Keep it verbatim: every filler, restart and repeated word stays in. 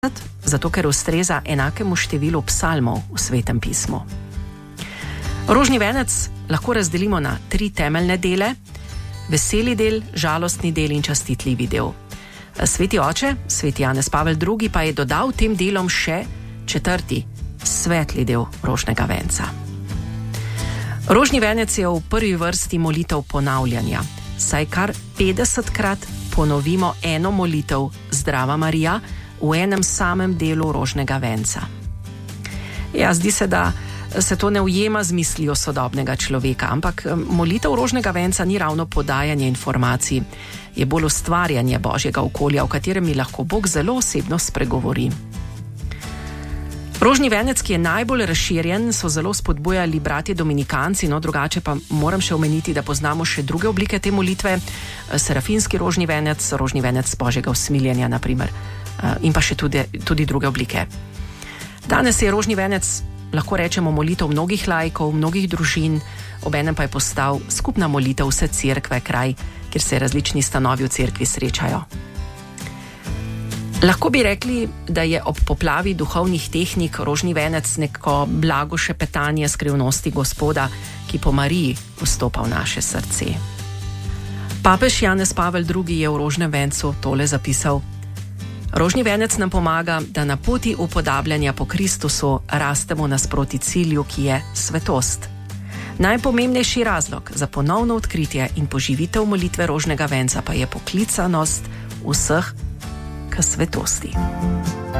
zato ker ustreza enakemu številu psalmov v Svetem pismu. Rožni venec lahko razdelimo na tri temeljne dele: veseli del, žalostni del in častitljivi del. Sveti oče, sveti Janez Pavel drugi, pa je dodal tem delom še četrti, svetli del rožnega venca. Rožni venec je v prvi vrsti molitev ponavljanja, saj kar petdesetkrat ponovimo eno molitev Zdrava Marija v enem samem delu rožnega venca. Ja, zdi se, da se to ne ujema z mislijo sodobnega človeka, ampak molitev rožnega venca ni ravno podajanje informacij, je bolj ustvarjanje Božjega okolja, v katerem mi lahko Bog zelo osebno spregovori. Rožni venec, ki je najbolj razširjen, so zelo spodbujali bratje dominikanci, no drugače pa moram še omeniti, da poznamo še druge oblike te molitve: serafinski rožni venec, rožni venec Božjega usmiljenja, na primer, in pa še tudi, tudi druge oblike. Danes je rožni venec, lahko rečemo, molitev mnogih laikov, mnogih družin, obenem pa je postal skupna molitev vse cerkve, kraj, kjer se različni stanovi v cerkvi srečajo. Lahko bi rekli, da je ob poplavi duhovnih tehnik rožni venec neko blago šepetanje skrivnosti Gospoda, ki po Mariji vstopa v naše srce. Papež Janez Pavel drugi je v rožnem vencu tole zapisal: rožni venec nam pomaga, da na poti upodabljanja po Kristusu rastemo nasproti cilju, ki je svetost. Najpomembnejši razlog za ponovno odkritje in poživitev molitve rožnega venca pa je poklicanost vseh k svetosti.